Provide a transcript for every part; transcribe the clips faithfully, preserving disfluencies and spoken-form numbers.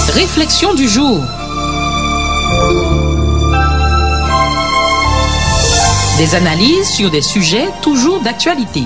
Réflexion du jour. Des analyses sur des sujets toujours d'actualité.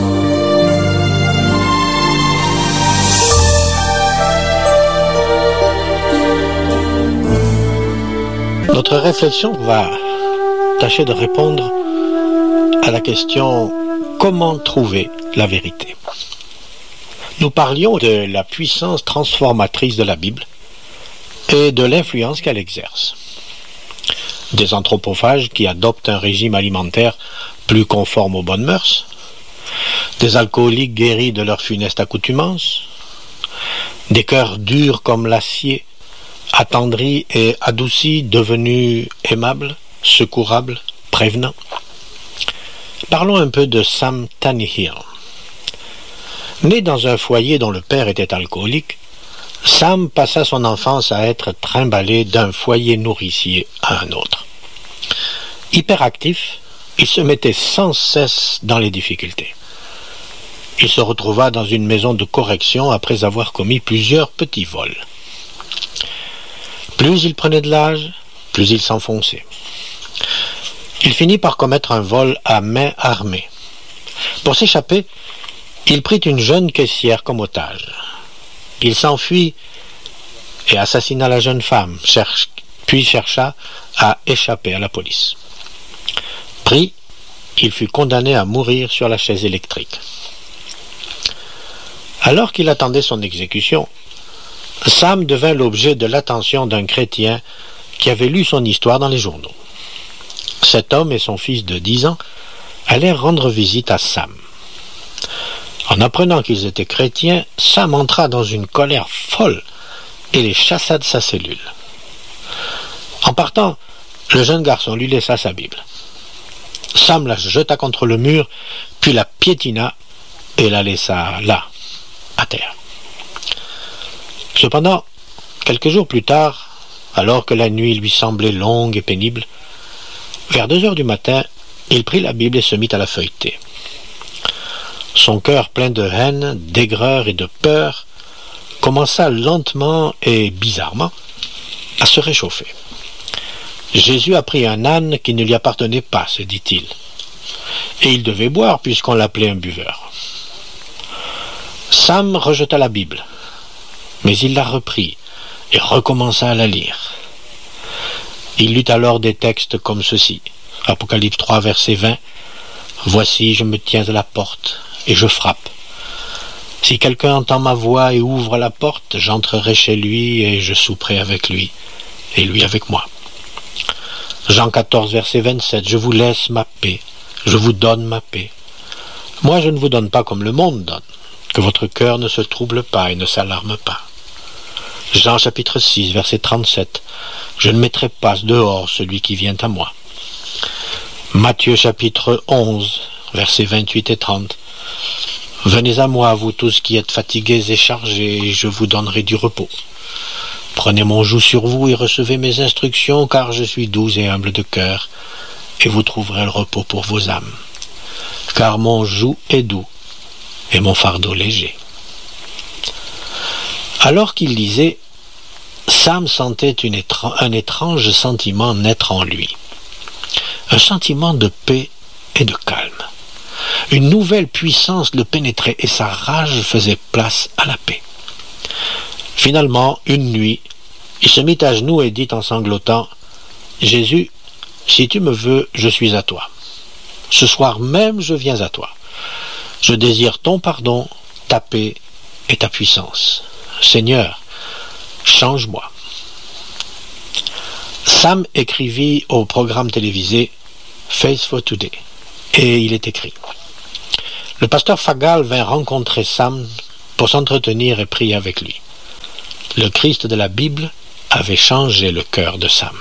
Notre réflexion va tâcher de répondre à la question « Comment trouver la vérité ?» Nous parlions de la puissance transformatrice de la Bible et de l'influence qu'elle exerce. Des anthropophages qui adoptent un régime alimentaire plus conforme aux bonnes mœurs, des alcooliques guéris de leur funeste accoutumance, des cœurs durs comme l'acier, attendris et adoucis, devenus aimables, secourables, prévenants. Parlons un peu de Sam Tannehill. Né dans un foyer dont le père était alcoolique, Sam passa son enfance à être trimballé d'un foyer nourricier à un autre. Hyperactif, il se mettait sans cesse dans les difficultés. Il se retrouva dans une maison de correction après avoir commis plusieurs petits vols. Plus il prenait de l'âge, plus il s'enfonçait. Il finit par commettre un vol à main armée. Pour s'échapper, il prit une jeune caissière comme otage. Il s'enfuit et assassina la jeune femme, cherche, puis chercha à échapper à la police. Pris, il fut condamné à mourir sur la chaise électrique. Alors qu'il attendait son exécution, Sam devint l'objet de l'attention d'un chrétien qui avait lu son histoire dans les journaux. Cet homme et son fils de dix ans allèrent rendre visite à Sam. En apprenant qu'ils étaient chrétiens, Sam entra dans une colère folle et les chassa de sa cellule. En partant, le jeune garçon lui laissa sa Bible. Sam la jeta contre le mur, puis la piétina et la laissa là, à terre. Cependant, quelques jours plus tard, alors que la nuit lui semblait longue et pénible, vers deux heures du matin, il prit la Bible et se mit à la feuilleter. Son cœur plein de haine, d'aigreur et de peur commença lentement et bizarrement à se réchauffer. Jésus a pris un âne qui ne lui appartenait pas, se dit-il, et il devait boire puisqu'on l'appelait un buveur. Sam rejeta la Bible, mais il la reprit et recommença à la lire. Il lut alors des textes comme ceci. Apocalypse trois, verset vingt. « Voici, je me tiens à la porte et je frappe. Si quelqu'un entend ma voix et ouvre la porte, j'entrerai chez lui et je souperai avec lui, et lui avec moi. » Jean quatorze, verset vingt-sept. « Je vous laisse ma paix, je vous donne ma paix. Moi, je ne vous donne pas comme le monde donne, que votre cœur ne se trouble pas et ne s'alarme pas. » Jean chapitre six, verset trente-sept. « Je ne mettrai pas dehors celui qui vient à moi. » Matthieu chapitre onze, versets vingt-huit et trente. « Venez à moi, vous tous qui êtes fatigués et chargés, et je vous donnerai du repos. Prenez mon joug sur vous et recevez mes instructions, car je suis doux et humble de cœur, et vous trouverez le repos pour vos âmes. Car mon joug est doux, et mon fardeau léger. » Alors qu'il lisait, Sam sentait une étran- un étrange sentiment naître en lui. Un sentiment de paix et de calme. Une nouvelle puissance le pénétrait et sa rage faisait place à la paix. Finalement, une nuit, il se mit à genoux et dit en sanglotant « Jésus, si tu me veux, je suis à toi. Ce soir même, je viens à toi. Je désire ton pardon, ta paix et ta puissance. Seigneur, change-moi. » Sam écrivit au programme télévisé Faith for Today, et il est écrit. Le pasteur Fagal vint rencontrer Sam pour s'entretenir et prier avec lui. Le Christ de la Bible avait changé le cœur de Sam.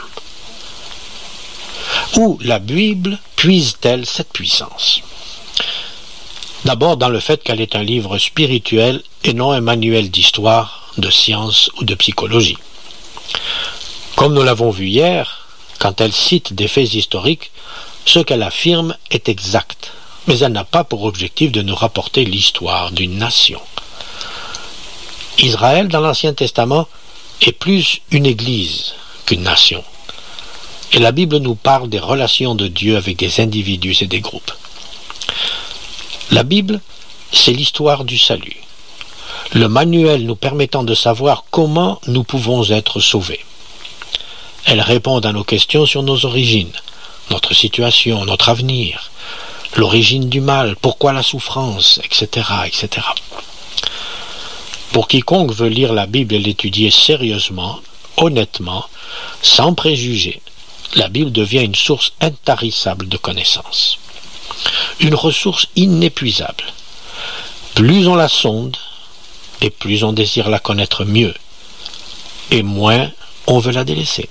Où la Bible puise-t-elle cette puissance? D'abord dans le fait qu'elle est un livre spirituel et non un manuel d'histoire, de science ou de psychologie. Comme nous l'avons vu hier, quand elle cite des faits historiques, ce qu'elle affirme est exact, mais elle n'a pas pour objectif de nous rapporter l'histoire d'une nation. Israël, dans l'Ancien Testament, est plus une église qu'une nation. Et la Bible nous parle des relations de Dieu avec des individus et des groupes. La Bible, c'est l'histoire du salut, le manuel nous permettant de savoir comment nous pouvons être sauvés. Elle répond à nos questions sur nos origines, notre situation, notre avenir, l'origine du mal, pourquoi la souffrance, et cetera, et cetera. Pour quiconque veut lire la Bible et l'étudier sérieusement, honnêtement, sans préjugés, la Bible devient une source intarissable de connaissances. Une ressource inépuisable. Plus on la sonde, et plus on désire la connaître mieux, et moins on veut la délaisser.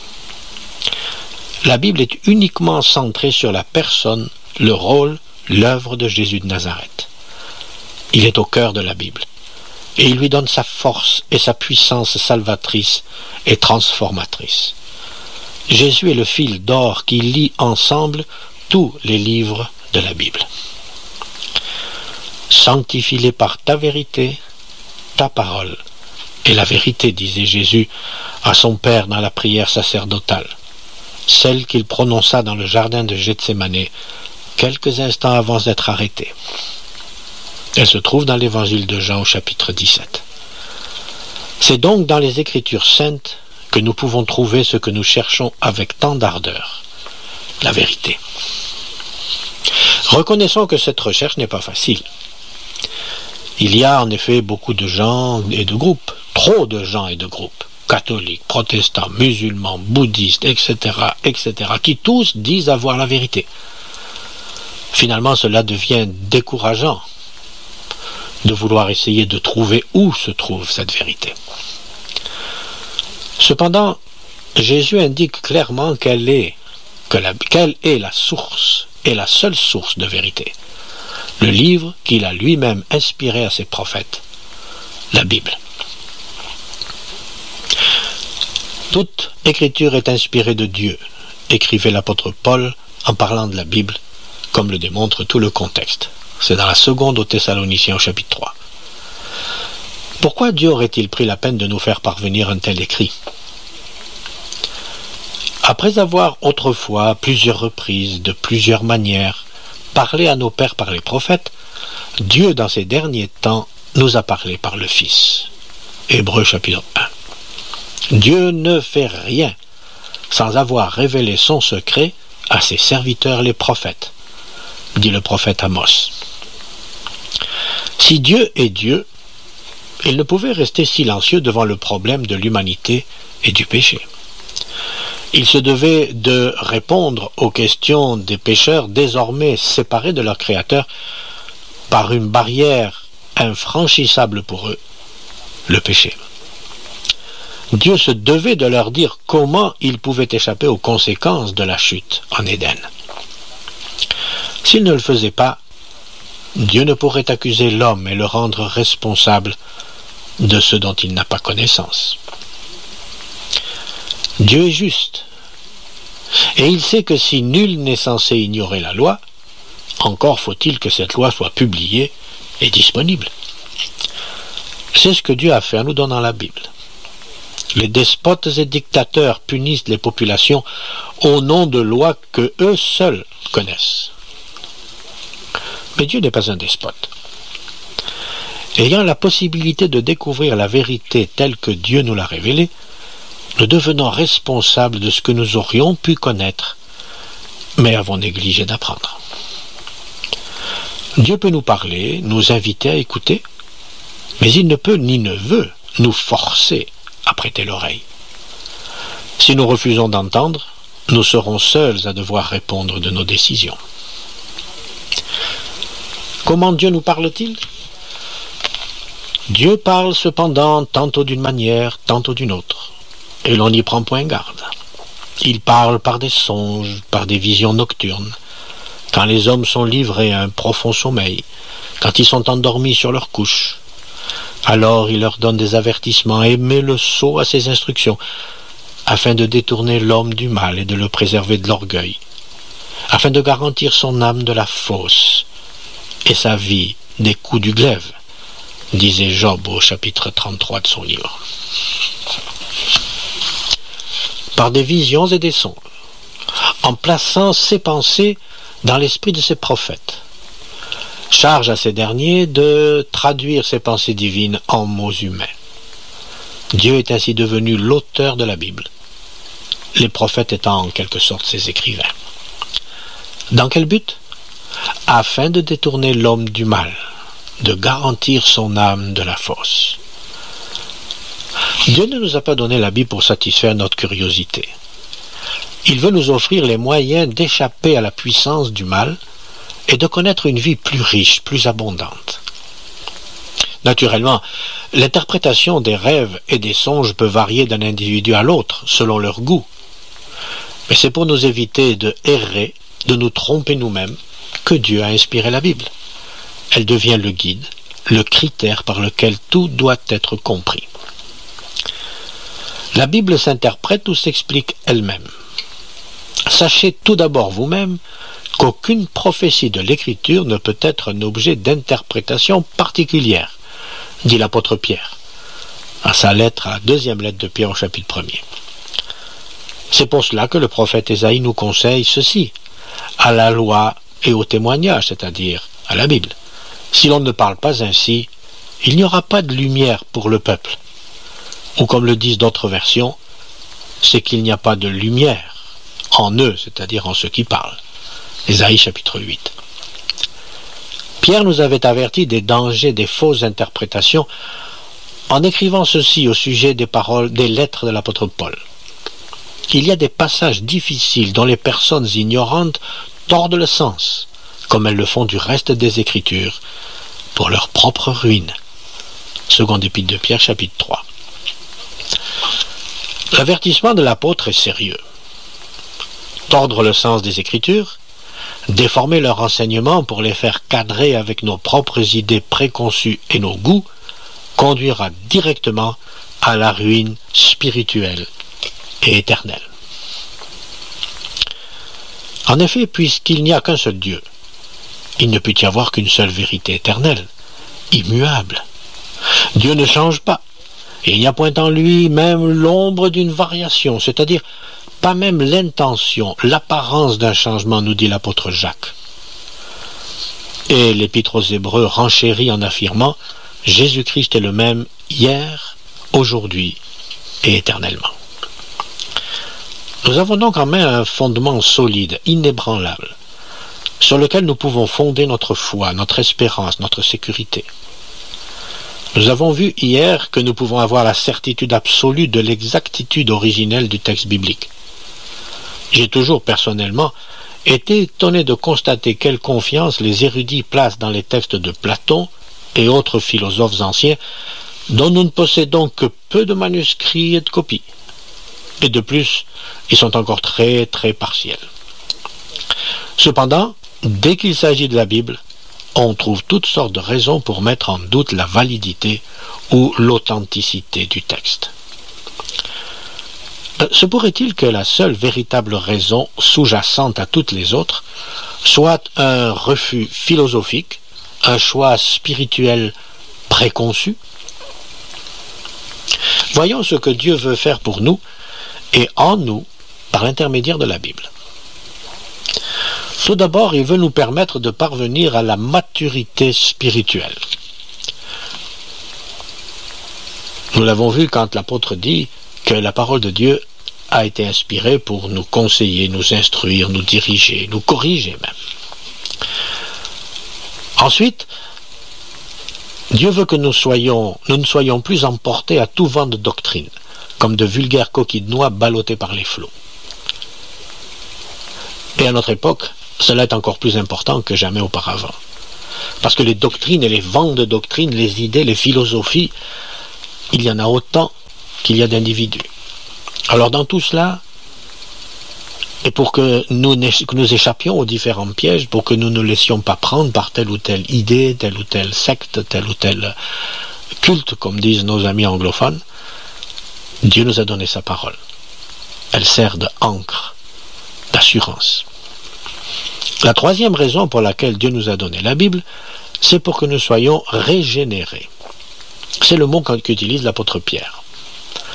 La Bible est uniquement centrée sur la personne, le rôle, l'œuvre de Jésus de Nazareth. Il est au cœur de la Bible, et il lui donne sa force et sa puissance salvatrice et transformatrice. Jésus est le fil d'or qui lie ensemble tous les livres de la Bible. Sanctifie-les par ta vérité, ta parole est la vérité, disait Jésus à son Père dans la prière sacerdotale, celle qu'il prononça dans le jardin de Gethsémanée quelques instants avant d'être arrêté. Elle se trouve dans l'évangile de Jean au chapitre dix-sept. C'est donc dans les Écritures saintes que nous pouvons trouver ce que nous cherchons avec tant d'ardeur, la vérité. Reconnaissons que cette recherche n'est pas facile. Il y a en effet beaucoup de gens et de groupes, trop de gens et de groupes, catholiques, protestants, musulmans, bouddhistes, et cetera, et cetera, qui tous disent avoir la vérité. Finalement, cela devient décourageant de vouloir essayer de trouver où se trouve cette vérité. Cependant, Jésus indique clairement quelle est, que la, quelle est la source, et la seule source de vérité. Le livre qu'il a lui-même inspiré à ses prophètes, la Bible. Toute écriture est inspirée de Dieu, écrivait l'apôtre Paul en parlant de la Bible, comme le démontre tout le contexte. C'est dans la seconde aux Thessaloniciens au chapitre trois. Pourquoi Dieu aurait-il pris la peine de nous faire parvenir un tel écrit? Après avoir autrefois, à plusieurs reprises, de plusieurs manières, parlé à nos pères par les prophètes, Dieu, dans ces derniers temps, nous a parlé par le Fils. Hébreux chapitre un. Dieu ne fait rien sans avoir révélé son secret à ses serviteurs les prophètes, dit le prophète Amos. Si Dieu est Dieu, il ne pouvait rester silencieux devant le problème de l'humanité et du péché. Il se devait de répondre aux questions des pécheurs désormais séparés de leur Créateur par une barrière infranchissable pour eux, le péché. Dieu se devait de leur dire comment ils pouvaient échapper aux conséquences de la chute en Éden. S'il ne le faisait pas, Dieu ne pourrait accuser l'homme et le rendre responsable de ce dont il n'a pas connaissance. Dieu est juste, et il sait que si nul n'est censé ignorer la loi, encore faut-il que cette loi soit publiée et disponible. C'est ce que Dieu a fait en nous donnant la Bible. Les despotes et dictateurs punissent les populations au nom de lois que eux seuls connaissent. Mais Dieu n'est pas un despote. Ayant la possibilité de découvrir la vérité telle que Dieu nous l'a révélée, nous devenons responsables de ce que nous aurions pu connaître, mais avons négligé d'apprendre. Dieu peut nous parler, nous inviter à écouter, mais il ne peut ni ne veut nous forcer à prêter l'oreille. Si nous refusons d'entendre, nous serons seuls à devoir répondre de nos décisions. Comment Dieu nous parle-t-il? Dieu parle cependant tantôt d'une manière, tantôt d'une autre, et l'on n'y prend point garde. Il parle par des songes, par des visions nocturnes, quand les hommes sont livrés à un profond sommeil, quand ils sont endormis sur leur couche. Alors il leur donne des avertissements et met le sceau à ses instructions, afin de détourner l'homme du mal et de le préserver de l'orgueil, afin de garantir son âme de la fausse et sa vie des coups du glaive, disait Job au chapitre trente-trois de son livre. par des visions et des songes, en plaçant ses pensées dans l'esprit de ses prophètes. Charge à ces derniers de traduire ces pensées divines en mots humains. Dieu est ainsi devenu l'auteur de la Bible, les prophètes étant en quelque sorte ses écrivains. Dans quel but? Afin de détourner l'homme du mal, de garantir son âme de la fosse. Dieu ne nous a pas donné la Bible pour satisfaire notre curiosité. Il veut nous offrir les moyens d'échapper à la puissance du mal et de connaître une vie plus riche, plus abondante. Naturellement, l'interprétation des rêves et des songes peut varier d'un individu à l'autre, selon leur goût. Mais c'est pour nous éviter de errer, de nous tromper nous-mêmes, que Dieu a inspiré la Bible. Elle devient le guide, le critère par lequel tout doit être compris. La Bible s'interprète ou s'explique elle-même. Sachez tout d'abord vous-même qu'aucune prophétie de l'Écriture ne peut être un objet d'interprétation particulière, dit l'apôtre Pierre, à sa lettre, à la deuxième lettre de Pierre au chapitre premier. C'est pour cela que le prophète Ésaïe nous conseille ceci, à la loi et au témoignage, c'est-à-dire à la Bible. Si l'on ne parle pas ainsi, il n'y aura pas de lumière pour le peuple. Ou comme le disent d'autres versions, c'est qu'il n'y a pas de lumière en eux, c'est-à-dire en ceux qui parlent. Ésaïe chapitre huit. Pierre nous avait averti des dangers des fausses interprétations en écrivant ceci au sujet des paroles, des lettres de l'apôtre Paul. Il y a des passages difficiles dont les personnes ignorantes tordent le sens, comme elles le font du reste des Écritures, pour leur propre ruine. Seconde épître de Pierre, chapitre trois. L'avertissement de l'apôtre est sérieux. Tordre le sens des Écritures, déformer leur enseignement pour les faire cadrer avec nos propres idées préconçues et nos goûts, conduira directement à la ruine spirituelle et éternelle. En effet, puisqu'il n'y a qu'un seul Dieu, il ne peut y avoir qu'une seule vérité éternelle, immuable. Dieu ne change pas, et il n'y a point en lui même l'ombre d'une variation, c'est-à-dire pas même l'intention, l'apparence d'un changement, nous dit l'apôtre Jacques. Et l'Épître aux Hébreux renchérit en affirmant « Jésus-Christ est le même hier, aujourd'hui et éternellement ». Nous avons donc en main un fondement solide, inébranlable, sur lequel nous pouvons fonder notre foi, notre espérance, notre sécurité. Nous avons vu hier que nous pouvons avoir la certitude absolue de l'exactitude originelle du texte biblique. J'ai toujours personnellement été étonné de constater quelle confiance les érudits placent dans les textes de Platon et autres philosophes anciens dont nous ne possédons que peu de manuscrits et de copies. Et de plus, ils sont encore très très partiels. Cependant, dès qu'il s'agit de la Bible, on trouve toutes sortes de raisons pour mettre en doute la validité ou l'authenticité du texte. Se pourrait-il que la seule véritable raison sous-jacente à toutes les autres soit un refus philosophique, un choix spirituel préconçu? Voyons ce que Dieu veut faire pour nous et en nous par l'intermédiaire de la Bible. Tout d'abord, il veut nous permettre de parvenir à la maturité spirituelle. Nous l'avons vu quand l'apôtre dit que la parole de Dieu a été inspirée pour nous conseiller, nous instruire, nous diriger, nous corriger même. Ensuite, Dieu veut que nous soyons, nous ne soyons plus emportés à tout vent de doctrine, comme de vulgaires coquilles de noix ballottées par les flots. Et à notre époque, cela est encore plus important que jamais auparavant. Parce que les doctrines et les vents de doctrines, les idées, les philosophies, il y en a autant qu'il y a d'individus. Alors dans tout cela, et pour que nous, que nous échappions aux différents pièges, pour que nous ne laissions pas prendre par telle ou telle idée, telle ou telle secte, tel ou tel culte, comme disent nos amis anglophones, Dieu nous a donné sa parole. Elle sert d'ancre, d'assurance. La troisième raison pour laquelle Dieu nous a donné la Bible, c'est pour que nous soyons régénérés. C'est le mot qu'utilise l'apôtre Pierre.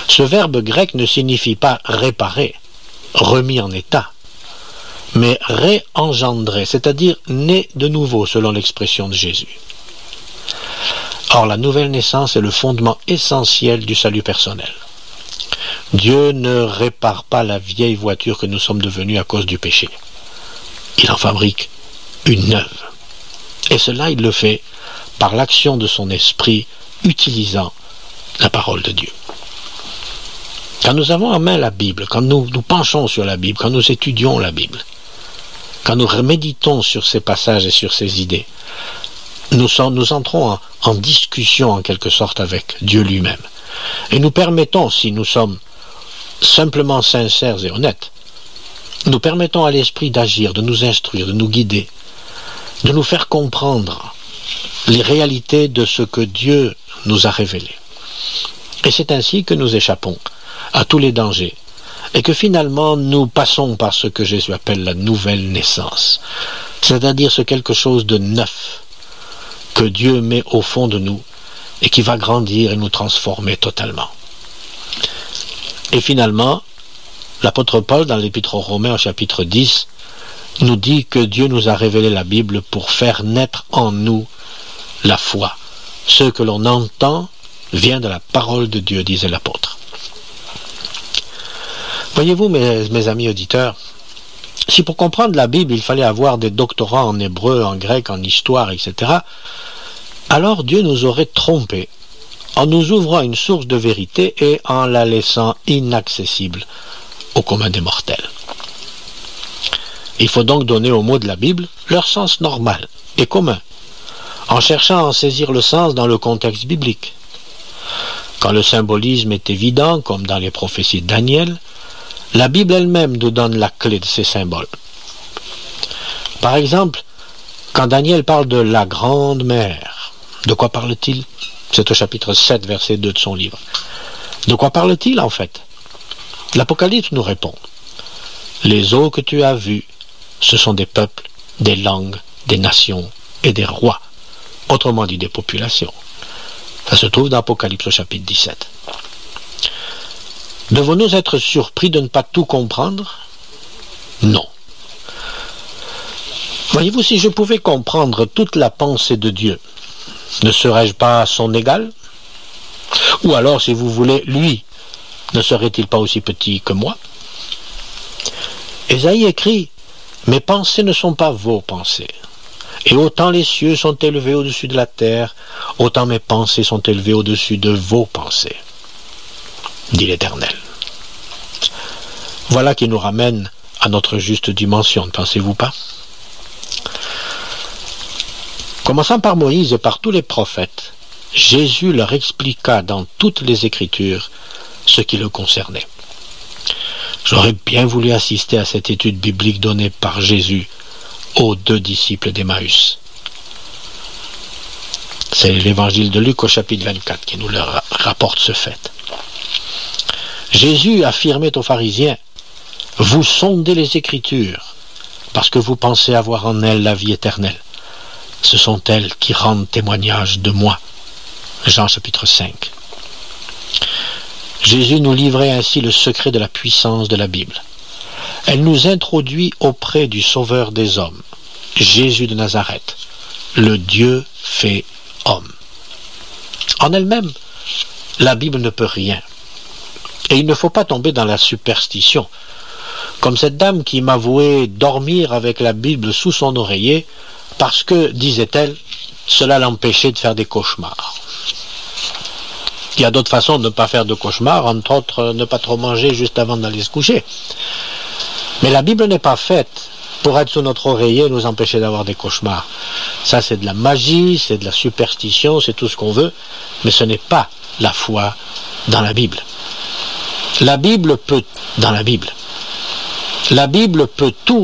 Ce verbe grec ne signifie pas réparer, remis en état, mais réengendrer, c'est-à-dire né de nouveau selon l'expression de Jésus. Or, la nouvelle naissance est le fondement essentiel du salut personnel. Dieu ne répare pas la vieille voiture que nous sommes devenus à cause du péché. Il en fabrique une neuve. Et cela, il le fait par l'action de son esprit, utilisant la parole de Dieu. Quand nous avons en main la Bible, quand nous nous penchons sur la Bible, quand nous étudions la Bible, quand nous méditons sur ces passages et sur ces idées, nous, sommes, nous entrons en, en discussion en quelque sorte avec Dieu lui-même. Et nous permettons, si nous sommes simplement sincères et honnêtes, nous permettons à l'Esprit d'agir, de nous instruire, de nous guider, de nous faire comprendre les réalités de ce que Dieu nous a révélé. Et c'est ainsi que nous échappons à tous les dangers et que finalement nous passons par ce que Jésus appelle la nouvelle naissance, c'est-à-dire ce quelque chose de neuf que Dieu met au fond de nous et qui va grandir et nous transformer totalement. Et finalement, l'apôtre Paul, dans l'Épître aux Romains au chapitre dix, nous dit que Dieu nous a révélé la Bible pour faire naître en nous la foi. Ce que l'on entend vient de la parole de Dieu, disait l'apôtre. Voyez-vous, mes, mes amis auditeurs, si pour comprendre la Bible, il fallait avoir des doctorats en hébreu, en grec, en histoire, et cetera, alors Dieu nous aurait trompés en nous ouvrant une source de vérité et en la laissant inaccessible au commun des mortels. Il faut donc donner aux mots de la Bible leur sens normal et commun, en cherchant à en saisir le sens dans le contexte biblique. Quand le symbolisme est évident, comme dans les prophéties de Daniel, la Bible elle-même nous donne la clé de ces symboles. Par exemple, quand Daniel parle de la grande mer, de quoi parle-t-il? C'est au chapitre sept, verset deux de son livre. De quoi parle-t-il en fait? L'Apocalypse nous répond: les eaux que tu as vues, ce sont des peuples, des langues, des nations et des rois. Autrement dit, des populations. Ça se trouve dans l'Apocalypse au chapitre dix-sept. Devons-nous être surpris de ne pas tout comprendre? Non. Voyez-vous, si je pouvais comprendre toute la pensée de Dieu, ne serais-je pas son égal? Ou alors, si vous voulez, lui, ne serait-il pas aussi petit que moi? Ésaïe écrit: mes pensées ne sont pas vos pensées. Et autant les cieux sont élevés au-dessus de la terre, autant mes pensées sont élevées au-dessus de vos pensées, dit l'Éternel. Voilà qui nous ramène à notre juste dimension, ne pensez-vous pas? Commençant par Moïse et par tous les prophètes, Jésus leur expliqua dans toutes les Écritures ce qui le concernait. J'aurais bien voulu assister à cette étude biblique donnée par Jésus aux deux disciples d'Emmaüs. C'est l'évangile de Luc au chapitre vingt-quatre qui nous le rapporte ce fait. Jésus affirmait aux pharisiens: vous sondez les Écritures parce que vous pensez avoir en elles la vie éternelle. Ce sont elles qui rendent témoignage de moi. Jean chapitre cinq. Jésus nous livrait ainsi le secret de la puissance de la Bible. Elle nous introduit auprès du Sauveur des hommes, Jésus de Nazareth, le Dieu fait homme. En elle-même, la Bible ne peut rien. Et il ne faut pas tomber dans la superstition, comme cette dame qui m'avouait dormir avec la Bible sous son oreiller parce que, disait-elle, cela l'empêchait de faire des cauchemars. Il y a d'autres façons de ne pas faire de cauchemars, entre autres ne pas trop manger juste avant d'aller se coucher. Mais la Bible n'est pas faite pour être sous notre oreiller et nous empêcher d'avoir des cauchemars. Ça, c'est de la magie, c'est de la superstition, c'est tout ce qu'on veut, mais ce n'est pas la foi dans la Bible. La Bible peut, dans la Bible, la Bible peut tout